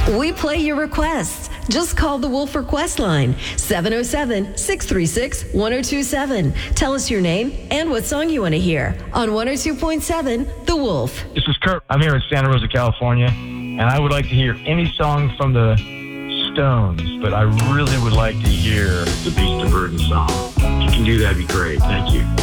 We play your requests. Just call the Wolf Request line, 707-636-1027. Tell us your name and what song you want to hear on 102.7 The Wolf. This is Kurt. I'm here in Santa Rosa, California, and I would like to hear any song from the Stones, but I really would like to hear the Beast of Burden song. If you can do that, it'd be great. Thank you.